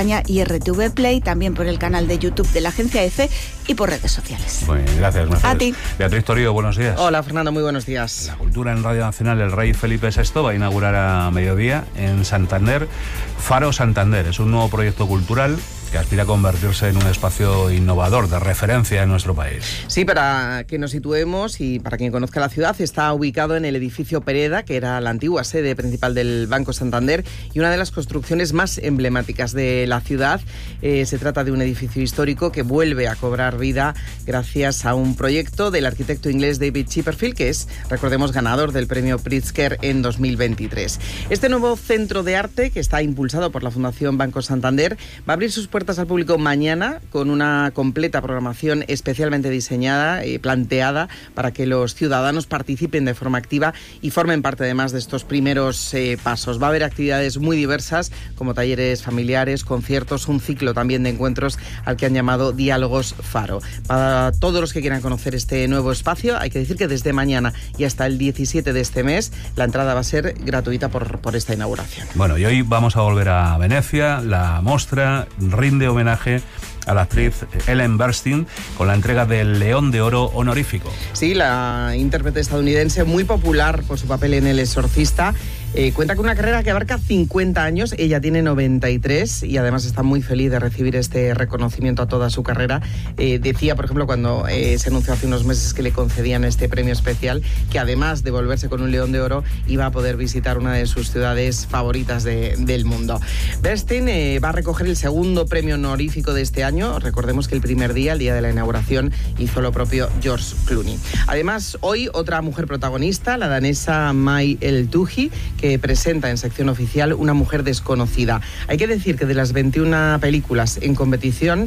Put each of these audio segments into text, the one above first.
España y RTV Play, también por el canal de YouTube de la Agencia EFE y por redes sociales. Muy bien, gracias, Mercedes. A ti. Beatriz Torío, buenos días. Hola, Fernando, muy buenos días. La cultura en Radio Nacional, el rey Felipe VI va a inaugurar a mediodía en Santander Faro Santander. Es un nuevo proyecto cultural que aspira a convertirse en un espacio innovador de referencia en nuestro país. Sí, para que nos situemos y para quien conozca la ciudad, está ubicado en el edificio Pereda, que era la antigua sede principal del Banco Santander y una de las construcciones más emblemáticas de la ciudad. Se trata de un edificio histórico que vuelve a cobrar vida gracias a un proyecto del arquitecto inglés David Chipperfield, que es, recordemos, ganador del premio Pritzker en 2023. Este nuevo centro de arte, que está impulsado por la Fundación Banco Santander, va a abrir sus puertas al público mañana con una completa programación especialmente diseñada, planteada para que los ciudadanos participen de forma activa y formen parte además de estos primeros pasos. Va a haber actividades muy diversas como talleres familiares, conciertos, un ciclo también de encuentros al que han llamado Diálogos Faro. Para todos los que quieran conocer este nuevo espacio, hay que decir que desde mañana y hasta el 17 de este mes la entrada va a ser gratuita por esta inauguración. Bueno, y hoy vamos a volver a Venecia. La mostra rinde homenaje a la actriz Ellen Burstyn con la entrega del León de Oro honorífico. Sí, la intérprete estadounidense, muy popular por su papel en El Exorcista, cuenta con una carrera que abarca 50 años, ella tiene 93 y además está muy feliz de recibir este reconocimiento a toda su carrera. Decía, por ejemplo, cuando se anunció hace unos meses que le concedían este premio especial, que además de volverse con un León de Oro, iba a poder visitar una de sus ciudades favoritas del mundo. Burstyn va a recoger el segundo premio honorífico de este año. Recordemos que el primer día, el día de la inauguración, hizo lo propio George Clooney. Además, hoy otra mujer protagonista, la danesa Mai El-Touhi, que presenta en sección oficial Una mujer desconocida. Hay que decir que de las 21 películas en competición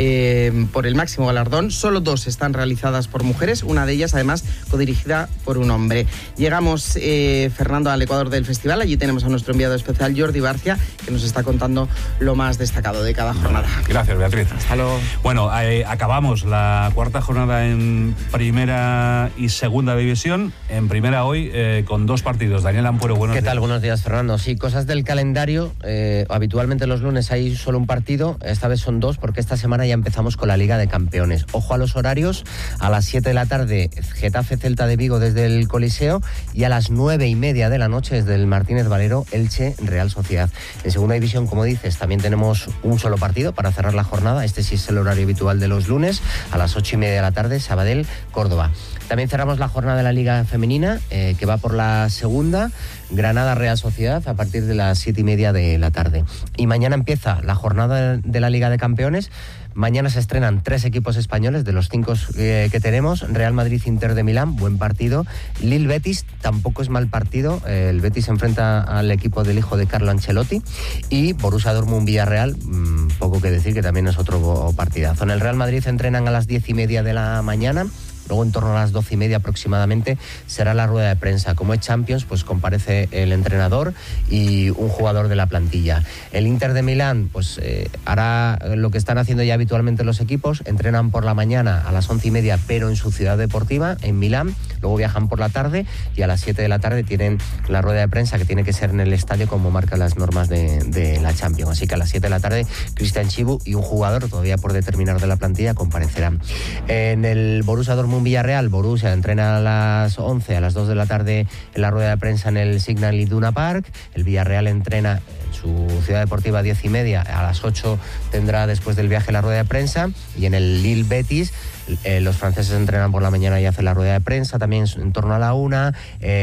por el máximo galardón, solo 2 están realizadas por mujeres, una de ellas además codirigida por un hombre. Llegamos, Fernando, al Ecuador del festival. Allí tenemos a nuestro enviado especial Jordi Barcia, que nos está contando lo más destacado de cada jornada. Gracias, Beatriz. Hasta luego. Bueno, acabamos la cuarta jornada en primera y segunda división. En primera hoy con 2 partidos. Daniel Ampuero, buenos días. ¿Qué tal? Buenos días, Fernando. Sí, cosas del calendario. Habitualmente los lunes hay solo un partido. Esta vez son 2 porque esta semana ya empezamos con la Liga de Campeones. Ojo a los horarios. A las 7 de la tarde, Getafe Celta de Vigo desde el Coliseo, y a las 9:30 de la noche desde el Martínez Valero, Elche Real Sociedad. En segunda división, como dices, también tenemos un solo partido para cerrar la jornada. Este sí es el horario habitual de los lunes, a las 8:30 de la tarde, Sabadell Córdoba. También cerramos la jornada de la Liga Femenina, que va por la segunda, Granada Real Sociedad, a partir de las 7:30 de la tarde. Y mañana empieza la jornada de la Liga de Campeones. Mañana se estrenan 3 equipos españoles de los 5 que tenemos. Real Madrid Inter de Milán, buen partido. Lille Betis, tampoco es mal partido. El Betis se enfrenta al equipo del hijo de Carlo Ancelotti. Y Borussia Dortmund Villarreal, poco que decir, que también es otro partidazo. En el Real Madrid entrenan a las 10:30 de la mañana. Luego, en torno a las 12:30 aproximadamente, será la rueda de prensa. Como es Champions, pues comparece el entrenador y un jugador de la plantilla. El Inter de Milán, pues hará lo que están haciendo ya habitualmente los equipos. Entrenan por la mañana a las 11:30, pero en su ciudad deportiva, en Milán. Luego viajan por la tarde y a las 7 de la tarde tienen la rueda de prensa, que tiene que ser en el estadio como marcan las normas de la Champions. Así que a las 7 de la tarde, Cristian Chibu y un jugador todavía por determinar de la plantilla comparecerán. En el Borussia Dortmund Villarreal, Borussia entrena a las 11, a las 2 de la tarde en la rueda de prensa en el Signal Iduna Park. El Villarreal entrena en su ciudad deportiva a 10:30, a las 8 tendrá después del viaje la rueda de prensa. Y en el Lille Betis, los franceses entrenan por la mañana y hacen la rueda de prensa también en torno a la 1.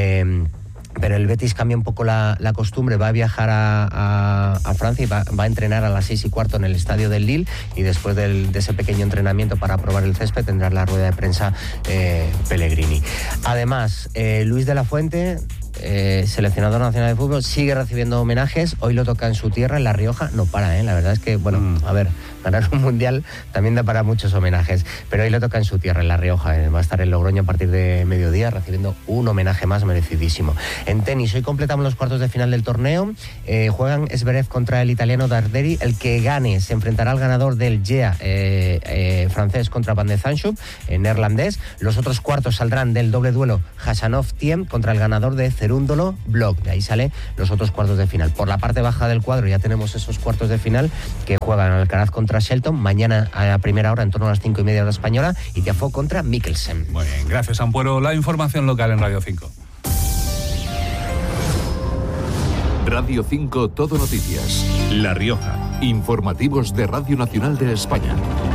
Pero el Betis cambia un poco la costumbre, va a viajar a Francia y va a entrenar a las 6:15 en el estadio del Lille, y después de ese pequeño entrenamiento para probar el césped tendrá la rueda de prensa Pellegrini. Además, Luis de la Fuente, seleccionador nacional de fútbol, sigue recibiendo homenajes. Hoy lo toca en su tierra, en La Rioja. No para, la verdad es que, a ver, ganar un mundial también da para muchos homenajes, pero hoy lo toca en su tierra, en La Rioja. Va a estar en Logroño a partir de mediodía recibiendo un homenaje más merecidísimo. En tenis, hoy completamos los cuartos de final del torneo. Juegan Zverev contra el italiano Darderi. El que gane se enfrentará al ganador del GEA francés contra Van de Zanschub, neerlandés. Los otros cuartos saldrán del doble duelo Khachanov-Thiem contra el ganador de Cerúndolo, Bloc. De ahí sale los otros cuartos de final. Por la parte baja del cuadro ya tenemos esos cuartos de final que juegan Alcaraz contra Shelton, mañana a primera hora en torno a las 5:30 hora española, y Tiafoe contra Mikkelsen. Muy bien, gracias Ampuero. La información local en Radio 5. Radio 5 Todo Noticias. La Rioja. Informativos de Radio Nacional de España.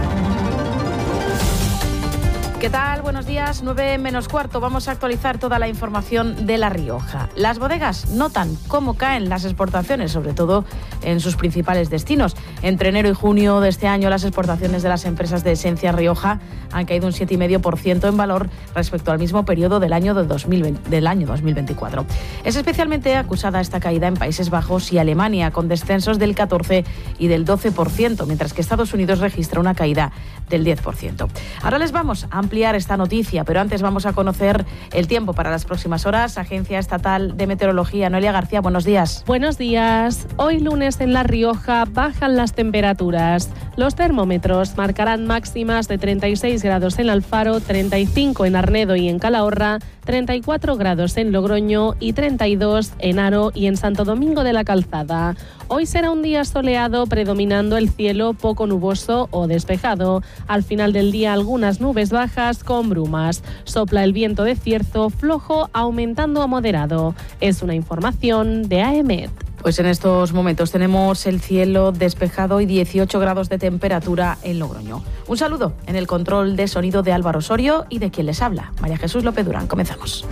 ¿Qué tal? Buenos días, 9:45. Vamos a actualizar toda la información de La Rioja. Las bodegas notan cómo caen las exportaciones, sobre todo en sus principales destinos. Entre enero y junio de este año, las exportaciones de las empresas de Esencia Rioja han caído un 7,5% en valor respecto al mismo periodo del año 2024. Es especialmente acusada esta caída en Países Bajos y Alemania, con descensos del 14% y del 12%, mientras que Estados Unidos registra una caída del 10%. Ahora les vamos a ampliar esta noticia, pero antes vamos a conocer el tiempo para las próximas horas. Agencia Estatal de Meteorología, Noelia García, buenos días. Buenos días. Hoy lunes en La Rioja bajan las temperaturas. Los termómetros marcarán máximas de 36 grados en Alfaro, 35 en Arnedo y en Calahorra, 34 grados en Logroño y 32 en Haro y en Santo Domingo de la Calzada. Hoy será un día soleado, predominando el cielo poco nuboso o despejado. Al final del día, algunas nubes bajas con brumas. Sopla el viento de cierzo, flojo, aumentando a moderado. Es una información de AEMET. Pues en estos momentos tenemos el cielo despejado y 18 grados de temperatura en Logroño. Un saludo en el control de sonido de Álvaro Osorio y de quien les habla, María Jesús López Durán. Comenzamos.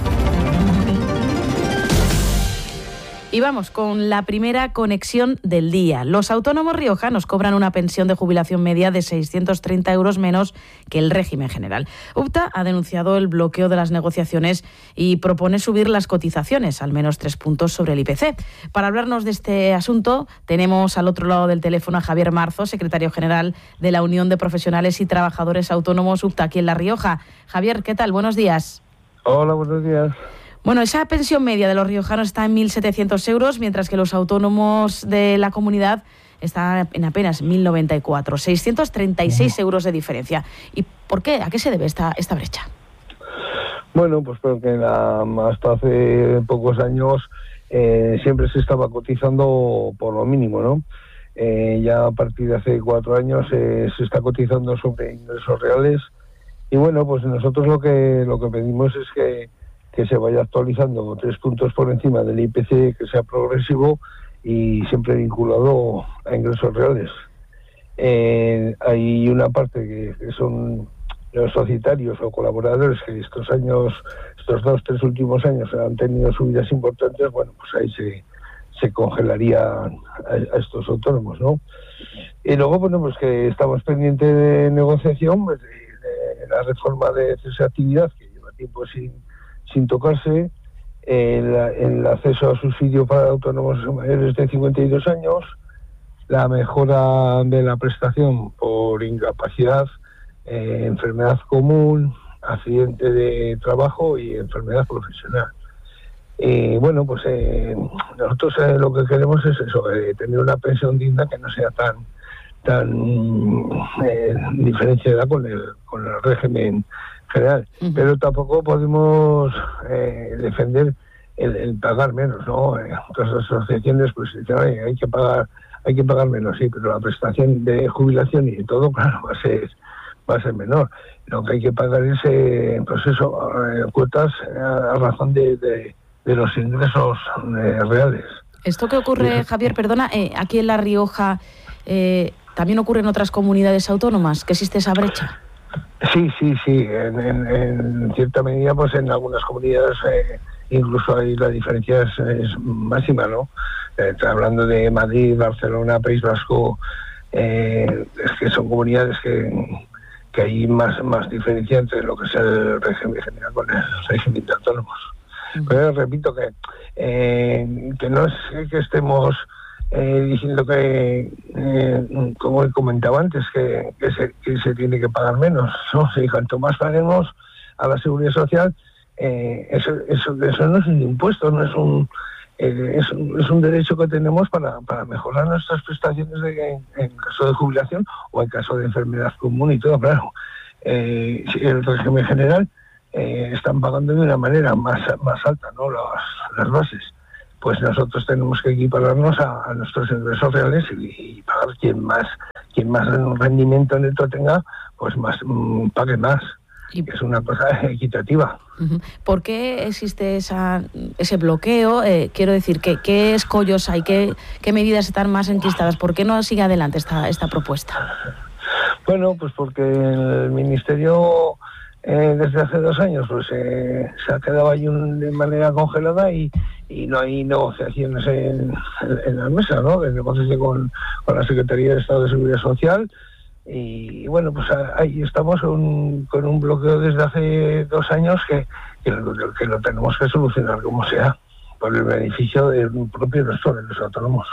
Y vamos con la primera conexión del día. Los autónomos riojanos cobran una pensión de jubilación media de 630 euros menos que el régimen general. UPTA ha denunciado el bloqueo de las negociaciones y propone subir las cotizaciones, al menos 3 puntos sobre el IPC. Para hablarnos de este asunto, tenemos al otro lado del teléfono a Javier Marzo, secretario general de la Unión de Profesionales y Trabajadores Autónomos UPTA aquí en La Rioja. Javier, ¿qué tal? Buenos días. Hola, buenos días. Bueno, esa pensión media de los riojanos está en 1.700 euros, mientras que los autónomos de la comunidad están en apenas 1.094, 636 euros de diferencia. ¿Y por qué? ¿A qué se debe esta brecha? Bueno, pues porque hasta hace pocos años siempre se estaba cotizando por lo mínimo, ¿no? Ya a partir de hace 4 años se está cotizando sobre ingresos reales y bueno, pues nosotros lo que pedimos es que se vaya actualizando 3 puntos por encima del IPC, que sea progresivo y siempre vinculado a ingresos reales. Hay una parte que son los societarios o colaboradores que estos 2-3 últimos años han tenido subidas importantes. Bueno, pues ahí se congelaría a estos autónomos, ¿no? Y luego, bueno, pues que estamos pendientes de negociación, pues, de la reforma de cese de actividad, que lleva tiempo sin tocarse, el acceso a subsidio para autónomos mayores de 52 años, la mejora de la prestación por incapacidad, enfermedad común, accidente de trabajo y enfermedad profesional. Bueno, pues nosotros lo que queremos es eso, tener una pensión digna que no sea tan diferenciada con el régimen general, pero tampoco podemos defender el pagar menos, ¿no? Otras asociaciones pues dicen, hay que pagar menos, sí, pero la prestación de jubilación y todo, claro, va a ser menor. Lo que hay que pagar es cuotas a razón de los ingresos reales. Esto que ocurre, Javier, perdona, aquí en La Rioja también ocurre en otras comunidades autónomas, que existe esa brecha. Sí. En cierta medida, pues en algunas comunidades incluso ahí la diferencia es máxima, ¿no? Hablando de Madrid, Barcelona, País Vasco, es que son comunidades que hay más diferencia entre lo que es el régimen general con el régimen de autónomos. Pero repito que no es que estemos diciendo que, como comentaba antes, que se tiene que pagar menos, ¿no? Si cuanto más paguemos a la seguridad social, eso no es un impuesto, no es un derecho que tenemos para mejorar nuestras prestaciones en caso de jubilación o en caso de enfermedad común y todo, claro. El régimen general están pagando de una manera más alta, ¿no? Las bases. Pues nosotros tenemos que equipararnos a nuestros ingresos reales y pagar quien más rendimiento neto tenga, pues más pague más. Es una cosa equitativa. ¿Por qué existe ese bloqueo? Quiero decir, ¿qué escollos hay? ¿Qué medidas están más enquistadas? ¿Por qué no sigue adelante esta propuesta? Bueno, pues porque el Ministerio desde hace 2 años pues se ha quedado ahí de manera congelada y no hay negociaciones en la mesa, ¿no? De negociación con la Secretaría de Estado de Seguridad Social. Y bueno, pues ahí estamos con un bloqueo desde hace 2 años que lo tenemos que solucionar como sea, por el beneficio del propio nuestro, de los autónomos.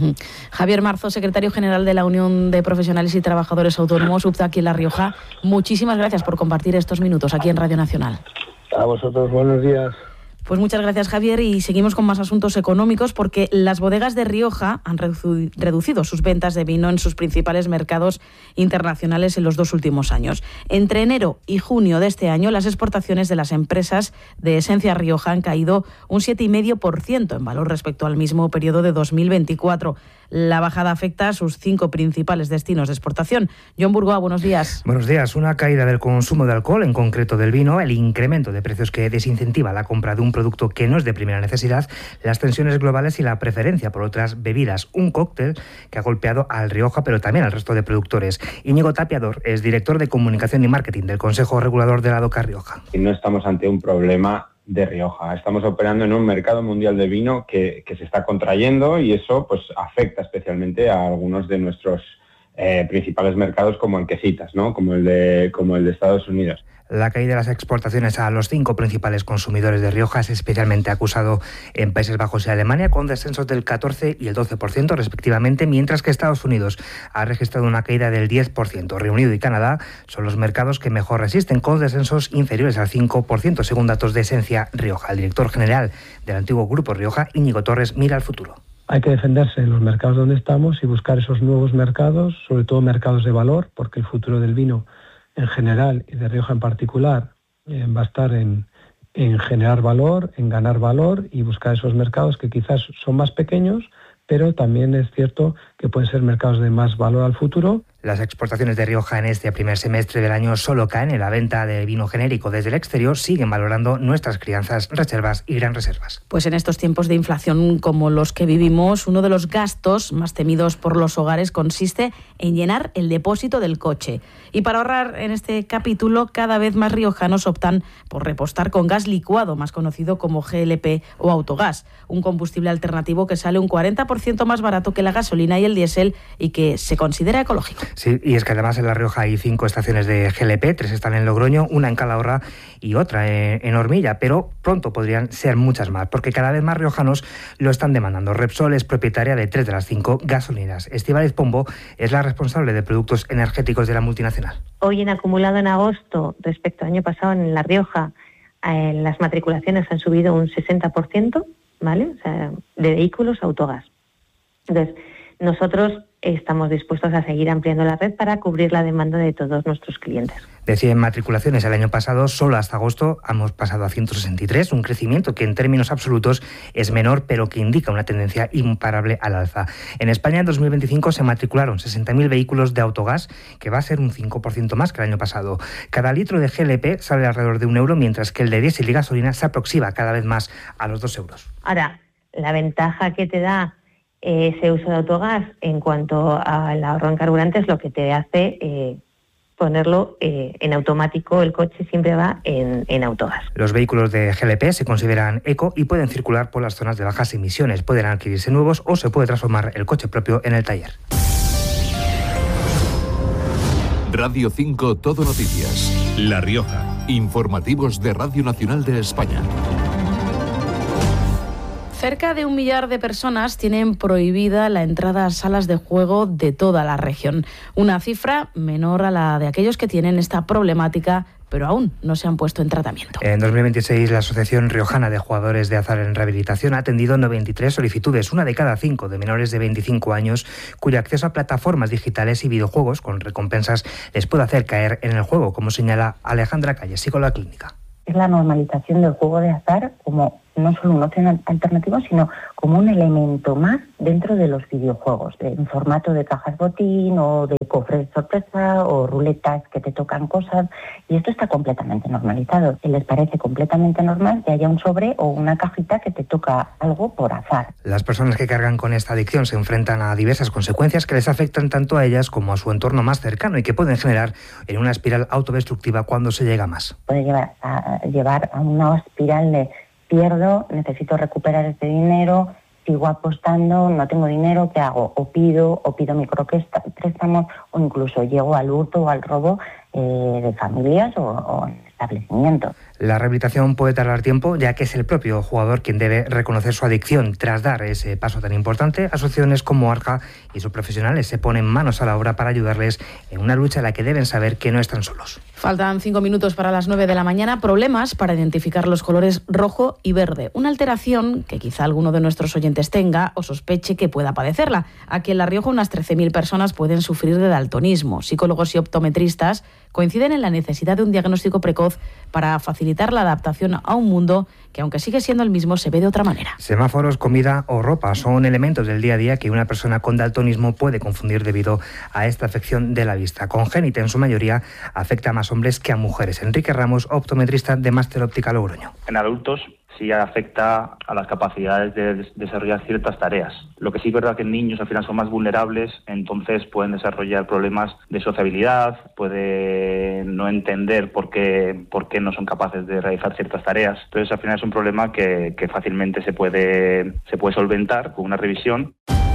Javier Marzo, secretario general de la Unión de Profesionales y Trabajadores Autónomos, UPTA, aquí en La Rioja. Muchísimas gracias por compartir estos minutos aquí en Radio Nacional. A vosotros, buenos días. Pues muchas gracias, Javier, y seguimos con más asuntos económicos porque las bodegas de Rioja han reducido sus ventas de vino en sus principales mercados internacionales en los 2 últimos años. Entre enero y junio de este año, las exportaciones de las empresas de Esencia Rioja han caído un 7,5% en valor respecto al mismo periodo de 2024. La bajada afecta a sus 5 principales destinos de exportación. John Burgoa, buenos días. Buenos días. Una caída del consumo de alcohol, en concreto del vino, el incremento de precios que desincentiva la compra de un producto que no es de primera necesidad, las tensiones globales y la preferencia por otras bebidas. Un cóctel que ha golpeado al Rioja, pero también al resto de productores. Íñigo Tapiador es director de Comunicación y Marketing del Consejo Regulador de la DOCA Rioja. No estamos ante un problema de Rioja. Estamos operando en un mercado mundial de vino que se está contrayendo y eso pues afecta especialmente a algunos de nuestros principales mercados, como el que citas, ¿no? Como el de Estados Unidos. La caída de las exportaciones a los 5 principales consumidores de Rioja es especialmente acusado en Países Bajos y Alemania, con descensos del 14 y el 12% respectivamente, mientras que Estados Unidos ha registrado una caída del 10%. Reino Unido y Canadá son los mercados que mejor resisten, con descensos inferiores al 5%, según datos de Esencia Rioja. El director general del antiguo Grupo Rioja, Íñigo Torres, mira al futuro. Hay que defenderse en los mercados donde estamos y buscar esos nuevos mercados, sobre todo mercados de valor, porque el futuro del vino en general y de Rioja en particular va a estar en generar valor, en ganar valor y buscar esos mercados que quizás son más pequeños, pero también es cierto que pueden ser mercados de más valor al futuro. Las exportaciones de Rioja en este primer semestre del año solo caen en la venta de vino genérico desde el exterior. Siguen valorando nuestras crianzas, reservas y gran reservas. Pues en estos tiempos de inflación como los que vivimos, uno de los gastos más temidos por los hogares consiste en llenar el depósito del coche. Y para ahorrar en este capítulo, cada vez más riojanos optan por repostar con gas licuado, más conocido como GLP o autogás, un combustible alternativo que sale un 40% más barato que la gasolina y el diésel y que se considera ecológico. Sí, y es que además en La Rioja hay 5 estaciones de GLP, 3 están en Logroño, una en Calahorra y otra en Ormilla, pero pronto podrían ser muchas más, porque cada vez más riojanos lo están demandando. Repsol es propietaria de 3 de las 5 gasolineras. Estíbaliz Pombo es la responsable de productos energéticos de la multinacional. Hoy en acumulado en agosto, respecto al año pasado en La Rioja, las matriculaciones han subido un 60%, ¿vale? O sea, de vehículos a autogás. Entonces, nosotros estamos dispuestos a seguir ampliando la red para cubrir la demanda de todos nuestros clientes. De 100 matriculaciones el año pasado, solo hasta agosto hemos pasado a 163, un crecimiento que en términos absolutos es menor, pero que indica una tendencia imparable al alza. En España en 2025 se matricularon 60.000 vehículos de autogás, que va a ser un 5% más que el año pasado. Cada litro de GLP sale alrededor de €1, mientras que el de diésel y gasolina se aproxima cada vez más a los €2. Ahora, la ventaja que te da ese uso de autogás en cuanto al ahorro en carburantes, lo que te hace ponerlo en automático, el coche siempre va en autogás. Los vehículos de GLP se consideran eco y pueden circular por las zonas de bajas emisiones. Pueden adquirirse nuevos o se puede transformar el coche propio en el taller. Radio 5 Todo Noticias. La Rioja. Informativos de Radio Nacional de España. Cerca de 1 millar de personas tienen prohibida la entrada a salas de juego de toda la región. Una cifra menor a la de aquellos que tienen esta problemática, pero aún no se han puesto en tratamiento. En 2026, la Asociación Riojana de Jugadores de Azar en Rehabilitación ha atendido 93 solicitudes, una de cada 5 de menores de 25 años, cuyo acceso a plataformas digitales y videojuegos con recompensas les puede hacer caer en el juego, como señala Alejandra Calle, psicóloga clínica. es la normalización del juego de azar como no solo un ocio alternativo, sino como un elemento más dentro de los videojuegos, en formato de cajas botín o de cofres sorpresa o ruletas que te tocan cosas, y esto está completamente normalizado. Les parece completamente normal que haya un sobre o una cajita que te toca algo por azar. Las personas que cargan con esta adicción se enfrentan a diversas consecuencias que les afectan tanto a ellas como a su entorno más cercano y que pueden generar en una espiral autodestructiva cuando se llega más. Puede llevar a una espiral de pierdo, necesito recuperar este dinero, sigo apostando, no tengo dinero, ¿qué hago? O pido micropréstamos o incluso llego al hurto o al robo de familias o en establecimientos. La rehabilitación puede tardar tiempo, ya que es el propio jugador quien debe reconocer su adicción. Tras dar ese paso tan importante, asociaciones como Arca y sus profesionales se ponen manos a la obra para ayudarles en una lucha en la que deben saber que no están solos. Faltan 5 minutos para las 9 de la mañana. Problemas para identificar los colores rojo y verde. Una alteración que quizá alguno de nuestros oyentes tenga o sospeche que pueda padecerla. Aquí en La Rioja unas 13.000 personas pueden sufrir de daltonismo. Psicólogos y optometristas coinciden en la necesidad de un diagnóstico precoz para facilitar la adaptación a un mundo que, aunque sigue siendo el mismo, se ve de otra manera. Semáforos, comida o ropa son elementos del día a día que una persona con daltonismo puede confundir debido a esta afección de la vista. Congénita, en su mayoría, afecta a más hombres que a mujeres. Enrique Ramos, optometrista de Máster Óptica Logroño. En adultos sí afecta a las capacidades de desarrollar ciertas tareas. Lo que sí es verdad que en niños al final son más vulnerables, entonces pueden desarrollar problemas de sociabilidad, pueden no entender por qué no son capaces de realizar ciertas tareas. Entonces al final es un problema que fácilmente se puede solventar con una revisión.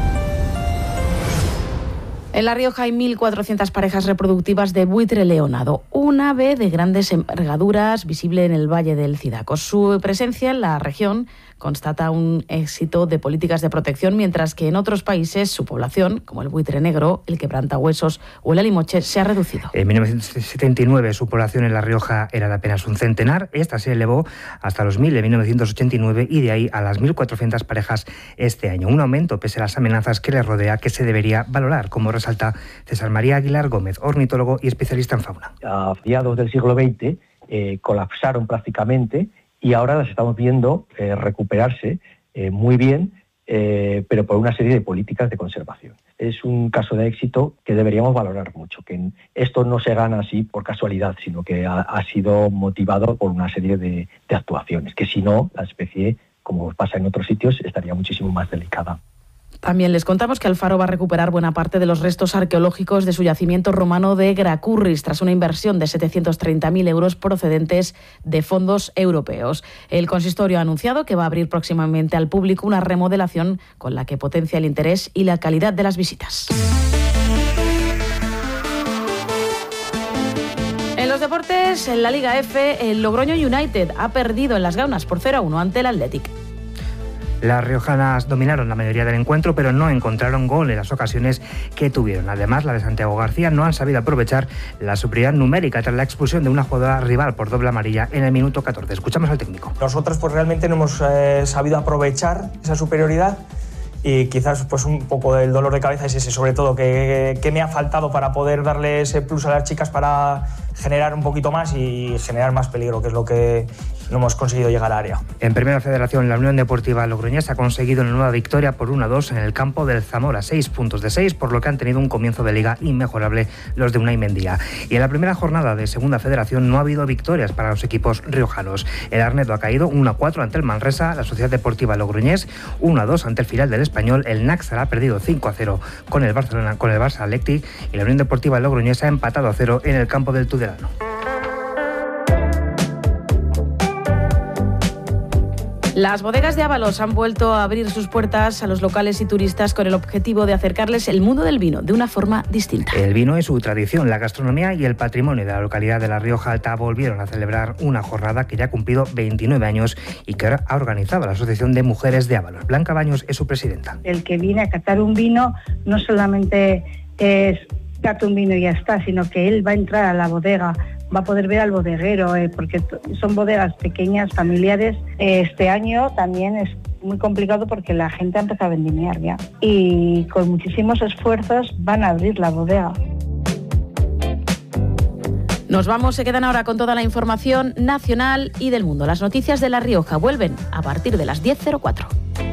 En La Rioja hay 1.400 parejas reproductivas de buitre leonado, un ave de grandes envergaduras visible en el Valle del Cidacos. Su presencia en la región constata un éxito de políticas de protección, mientras que en otros países su población, como el buitre negro, el quebrantahuesos o el alimoche, se ha reducido. En 1979 su población en La Rioja era de apenas un centenar. Esta se elevó hasta los 1.000 de 1989 y de ahí a las 1.400 parejas este año. Un aumento pese a las amenazas que le rodea, que se debería valorar, como resalta César María Aguilar Gómez, ornitólogo y especialista en fauna. A mediados del siglo XX colapsaron prácticamente y ahora las estamos viendo recuperarse muy bien, pero por una serie de políticas de conservación. Es un caso de éxito que deberíamos valorar mucho, que esto no se gana así por casualidad, sino que ha sido motivado por una serie de actuaciones, que si no, la especie, como pasa en otros sitios, estaría muchísimo más delicada. También les contamos que Alfaro va a recuperar buena parte de los restos arqueológicos de su yacimiento romano de Gracurris, tras una inversión de 730.000 euros procedentes de fondos europeos. El consistorio ha anunciado que va a abrir próximamente al público una remodelación con la que potencia el interés y la calidad de las visitas. En los deportes, en la Liga F, el Logroño United ha perdido en Las Gaunas por 0-1 ante el Athletic. Las riojanas dominaron la mayoría del encuentro, pero no encontraron gol en las ocasiones que tuvieron. Además, la de Santiago García no han sabido aprovechar la superioridad numérica tras la expulsión de una jugadora rival por doble amarilla en el minuto 14. Escuchamos al técnico. Nosotros pues realmente no hemos sabido aprovechar esa superioridad y quizás pues un poco del dolor de cabeza es ese, sobre todo, que me ha faltado para poder darle ese plus a las chicas para generar un poquito más y generar más peligro, que es lo que no hemos conseguido llegar al área. En Primera Federación, la Unión Deportiva Logroñesa ha conseguido una nueva victoria por 1-2 en el campo del Zamora, 6 puntos de 6, por lo que han tenido un comienzo de liga inmejorable los de Unai Mendía. Y en la primera jornada de Segunda Federación no ha habido victorias para los equipos riojanos. El Arnedo ha caído 1-4 ante el Manresa, la Sociedad Deportiva Logroñés 1-2 ante el Filial del Español, el Náxara ha perdido 5-0 con el Barça Athletic y la Unión Deportiva Logroñesa ha empatado a 0 en el campo del Tudelano. Las bodegas de Ábalos han vuelto a abrir sus puertas a los locales y turistas con el objetivo de acercarles el mundo del vino de una forma distinta. El vino es su tradición, la gastronomía y el patrimonio de la localidad de La Rioja Alta volvieron a celebrar una jornada que ya ha cumplido 29 años y que ha organizado la Asociación de Mujeres de Ábalos. Blanca Baños es su presidenta. El que viene a catar un vino no solamente es cata un vino y ya está, sino que él va a entrar a la bodega, va a poder ver al bodeguero, porque son bodegas pequeñas, familiares. Este año también es muy complicado porque la gente ha empezado a vendimiar ya y con muchísimos esfuerzos van a abrir la bodega. Nos vamos, se quedan ahora con toda la información nacional y del mundo. Las noticias de La Rioja vuelven a partir de las 10:04.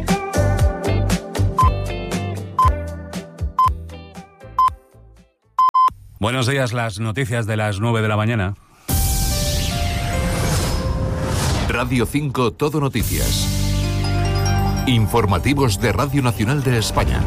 Buenos días, las noticias de las 9 de la mañana. Radio 5 Todo Noticias. Informativos de Radio Nacional de España.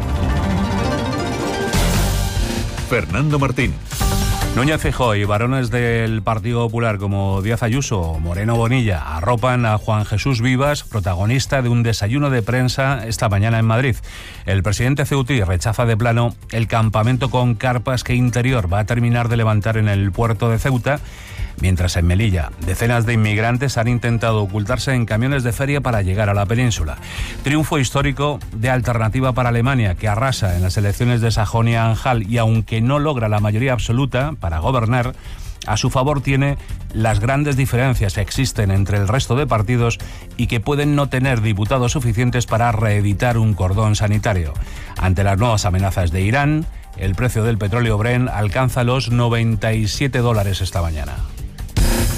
Fernando Martín. Núñez Feijóo y varones del Partido Popular como Díaz Ayuso o Moreno Bonilla arropan a Juan Jesús Vivas, protagonista de un desayuno de prensa esta mañana en Madrid. El presidente ceutí rechaza de plano el campamento con carpas que Interior va a terminar de levantar en el puerto de Ceuta, mientras en Melilla decenas de inmigrantes han intentado ocultarse en camiones de feria para llegar a la península. Triunfo histórico de Alternativa para Alemania, que arrasa en las elecciones de Sajonia-Anhalt y aunque no logra la mayoría absoluta para gobernar, a su favor tiene las grandes diferencias que existen entre el resto de partidos y que pueden no tener diputados suficientes para reeditar un cordón sanitario. Ante las nuevas amenazas de Irán, el precio del petróleo Brent alcanza los $97 esta mañana.